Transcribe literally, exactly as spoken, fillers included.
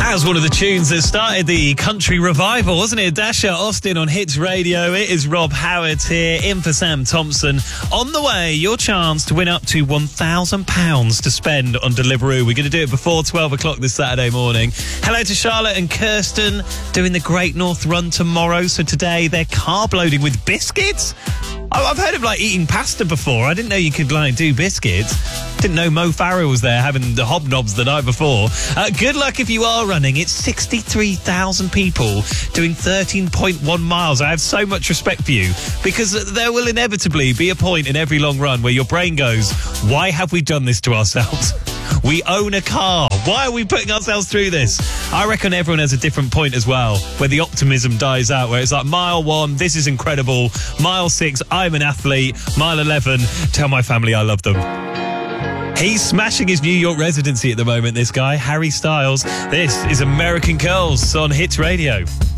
That was one of the tunes that started the country revival, wasn't it? Dasher Austin on Hits Radio. It is Rob Howard here, in for Sam Thompson. On the way, your chance to win up to one thousand pounds to spend on Deliveroo. We're going to do it before twelve o'clock this Saturday morning. Hello to Charlotte and Kirsten doing the Great North Run tomorrow. So today they're carb loading with biscuits. I've heard of like eating pasta before. I didn't know you could like do biscuits. Didn't know Mo Farah was there having the hobnobs the night before. Uh, good luck if you are running. It's sixty-three thousand people doing thirteen point one miles. I have so much respect for you because there will inevitably be a point in every long run where your brain goes, why have we done this to ourselves? We own a car. Why are we putting ourselves through this? I reckon everyone has a different point as well, where the optimism dies out, where it's like mile one, this is incredible. Mile six, I'm an athlete. Mile eleven, tell my family I love them. He's smashing his New York residency at the moment, this guy, Harry Styles. This is American Girls on Hits Radio.